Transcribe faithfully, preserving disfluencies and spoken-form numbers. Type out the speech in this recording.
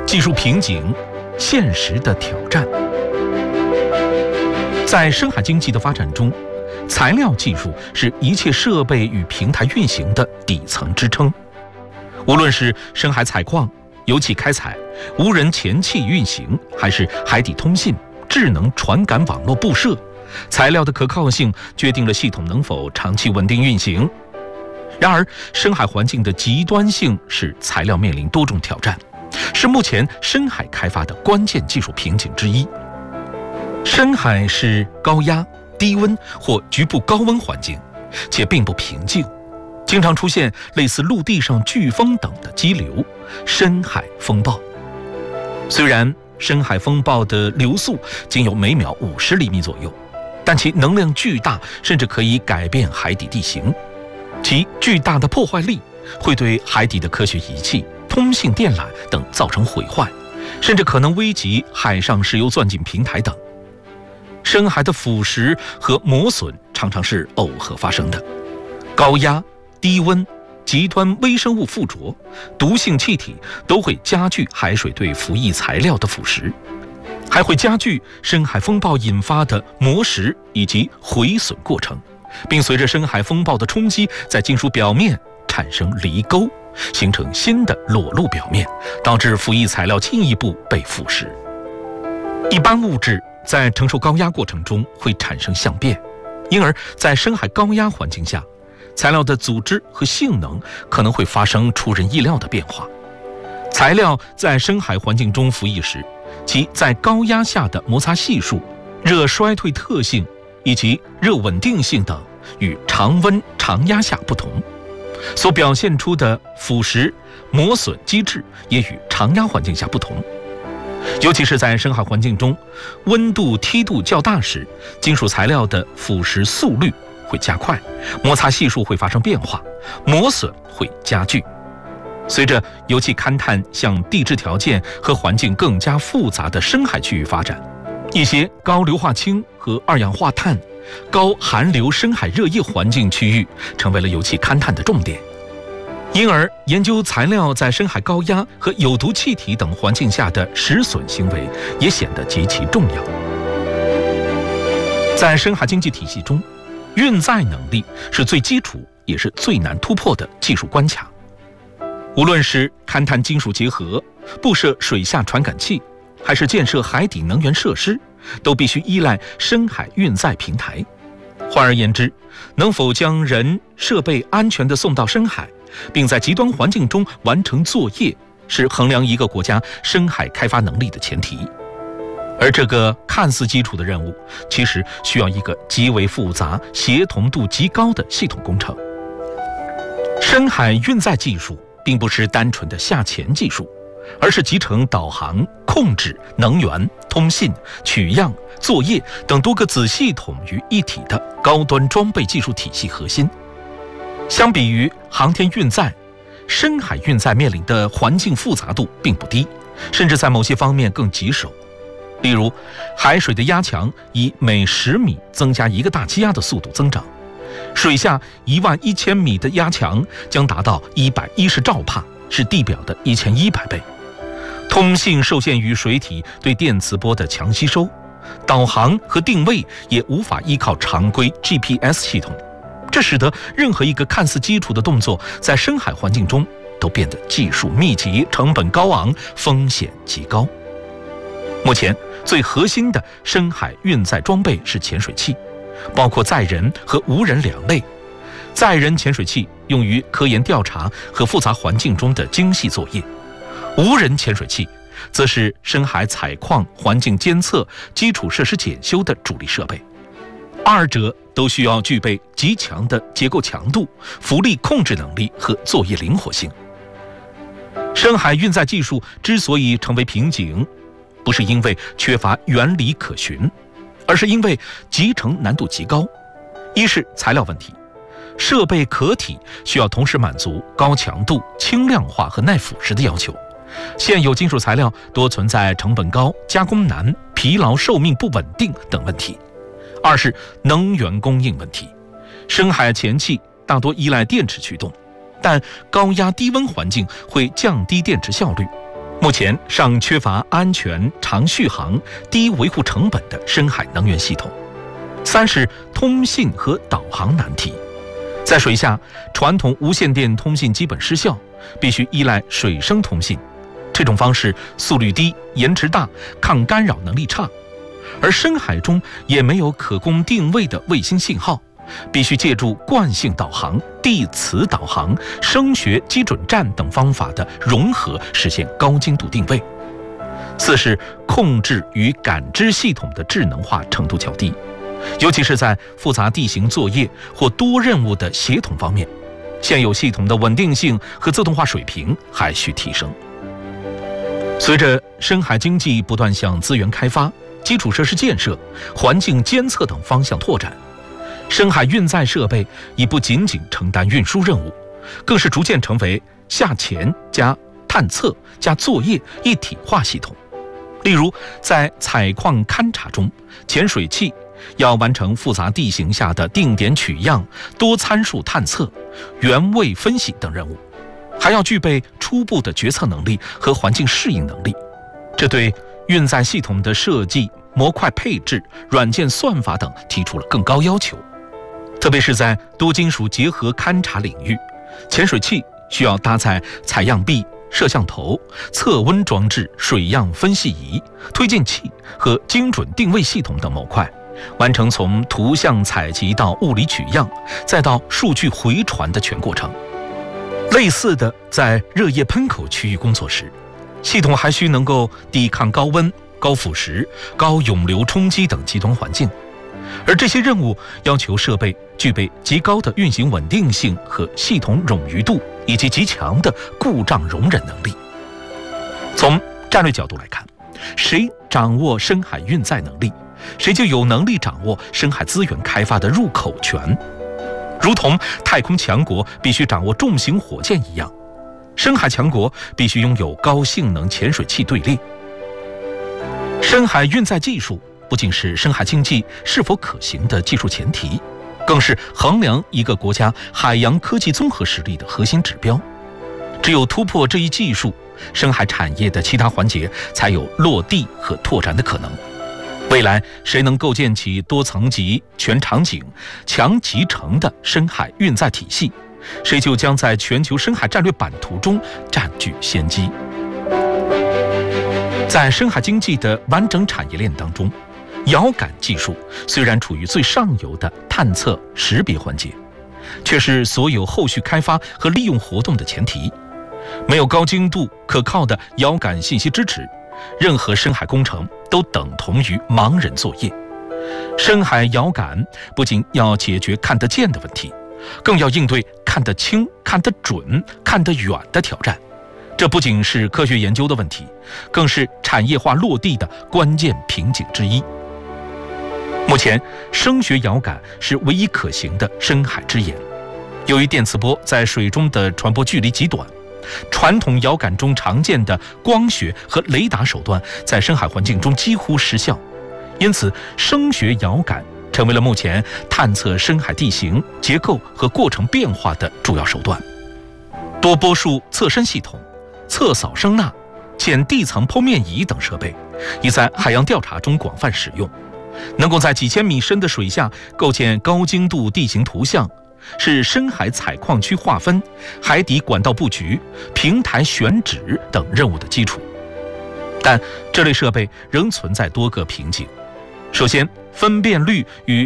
技术瓶颈，现实的挑战。在深海经济的发展中，材料技术是一切设备与平台运行的底层支撑。无论是深海采矿、油气开采、无人潜器运行，还是海底通信、智能传感网络布设，材料的可靠性决定了系统能否长期稳定运行。然而，深海环境的极端性使材料面临多种挑战，是目前深海开发的关键技术瓶颈之一。深海是高压、低温或局部高温环境，且并不平静，经常出现类似陆地上飓风等的激流——深海风暴。虽然深海风暴的流速仅有每秒五十厘米左右，但其能量巨大，甚至可以改变海底地形。其巨大的破坏力会对海底的科学仪器、通信电缆等造成毁坏，甚至可能危及海上石油钻井平台等。深海的腐蚀和磨损常常是耦合发生的，高压、低温、极端微生物附着、毒性气体都会加剧海水对浮液材料的腐蚀，还会加剧深海风暴引发的磨蚀以及毁损过程，并随着深海风暴的冲击，在金属表面产生离沟，形成新的裸露表面，导致浮液材料进一步被腐蚀。一般物质在承受高压过程中会产生相变，因而在深海高压环境下，材料的组织和性能可能会发生出人意料的变化。材料在深海环境中服役时，其在高压下的摩擦系数、热衰退特性以及热稳定性等与常温常压下不同，所表现出的腐蚀、磨损机制也与常压环境下不同。尤其是在深海环境中，温度梯度较大时，金属材料的腐蚀速率会加快，摩擦系数会发生变化，磨损会加剧。随着油气勘探向地质条件和环境更加复杂的深海区域发展，一些高硫化氢和二氧化碳、高含硫深海热液环境区域成为了油气勘探的重点。因而，研究材料在深海高压和有毒气体等环境下的蚀损行为也显得极其重要。在深海经济体系中，运载能力是最基础也是最难突破的技术关卡。无论是勘探金属结合、布设水下传感器，还是建设海底能源设施，都必须依赖深海运载平台。换而言之，能否将人、设备安全地送到深海，并在极端环境中完成作业，是衡量一个国家深海开发能力的前提。而这个看似基础的任务，其实需要一个极为复杂、协同度极高的系统工程。深海运载技术并不是单纯的下潜技术，而是集成导航、控制、能源、通信、取样、作业等多个子系统于一体的高端装备技术体系核心。相比于航天运载，深海运载面临的环境复杂度并不低，甚至在某些方面更棘手。例如，海水的压强以每十米增加一个大气压的速度增长，水下一万一千米的压强将达到一百一十兆帕，是地表的一千一百倍。通信受限于水体对电磁波的强吸收，导航和定位也无法依靠常规 G P S 系统，这使得任何一个看似基础的动作，在深海环境中都变得技术密集、成本高昂、风险极高。目前最核心的深海运载装备是潜水器，包括载人和无人两类。载人潜水器用于科研调查和复杂环境中的精细作业，无人潜水器则是深海采矿、环境监测、基础设施检修的主力设备。二者都需要具备极强的结构强度、浮力控制能力和作业灵活性。深海运载技术之所以成为瓶颈，不是因为缺乏原理可循，而是因为集成难度极高。一是材料问题，设备壳体需要同时满足高强度、轻量化和耐腐蚀的要求，现有金属材料多存在成本高、加工难、疲劳寿命不稳定等问题。二是能源供应问题，深海潜器大多依赖电池驱动，但高压低温环境会降低电池效率， 目前尚缺乏安全、长续航、低维护成本的深海能源系统。三是通信和导航难题。在水下，传统无线电通信基本失效，必须依赖水声通信。这种方式速率低、延迟大、抗干扰能力差。而深海中也没有可供定位的卫星信号，必须借助惯性导航、地磁导航、声学基准站等方法的融合，实现高精度定位。四是控制与感知系统的智能化程度较低，尤其是在复杂地形作业或多任务的协同方面，现有系统的稳定性和自动化水平还需提升。随着深海经济不断向资源开发、基础设施建设、环境监测等方向拓展，深海运载设备已不仅仅承担运输任务，更是逐渐成为下潜加探测加作业一体化系统。例如，在采矿勘察中，潜水器要完成复杂地形下的定点取样、多参数探测、原位分析等任务，还要具备初步的决策能力和环境适应能力。这对运载系统的设计、模块配置、软件算法等提出了更高要求。特别是在多金属结合勘察领域，潜水器需要搭载采样臂、摄像头、测温装置、水样分析仪、推进器和精准定位系统等模块，完成从图像采集到物理取样，再到数据回传的全过程。类似的，在热液喷口区域工作时，系统还需能够抵抗高温、高腐蚀、高涌流冲击等极端环境，而这些任务要求设备具备极高的运行稳定性和系统冗余度，以及极强的故障容忍能力。从战略角度来看，谁掌握深海运载能力，谁就有能力掌握深海资源开发的入口权。如同太空强国必须掌握重型火箭一样，深海强国必须拥有高性能潜水器队列。深海运载技术不仅是深海经济是否可行的技术前提，更是衡量一个国家海洋科技综合实力的核心指标。只有突破这一技术，深海产业的其他环节才有落地和拓展的可能。未来谁能构建起多层级、全场景、强集成的深海运载体系，谁就将在全球深海战略版图中占据先机。在深海经济的完整产业链当中，遥感技术虽然处于最上游的探测识别环节，却是所有后续开发和利用活动的前提。没有高精度可靠的遥感信息支持，任何深海工程都等同于盲人作业。深海遥感不仅要解决看得见的问题，更要应对看得清、看得准、看得远的挑战。这不仅是科学研究的问题，更是产业化落地的关键瓶颈之一。目前，声学遥感是唯一可行的深海之眼。由于电磁波在水中的传播距离极短，传统遥感中常见的光学和雷达手段在深海环境中几乎失效，因此声学遥感成为了目前探测深海地形、结构和过程变化的主要手段。多波束测深系统、测扫声呐、浅地层剖面仪等设备已在海洋调查中广泛使用，能够在几千米深的水下构建高精度地形图像，是深海采矿区划分、海底管道布局、平台选址等任务的基础。但这类设备仍存在多个瓶颈。首先，分辨率与